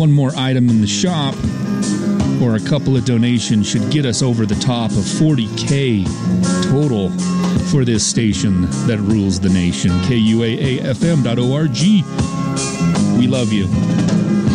one more item in the shop or a couple of donations should get us over the top of $40K total for this station that rules the nation. KUAAFM.org. We love you.